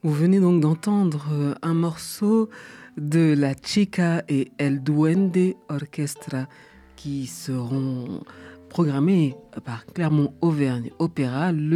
Vous venez donc d'entendre un morceau de la Chica et El Duende Orchestra qui seront programmés par Clermont-Auvergne Opéra le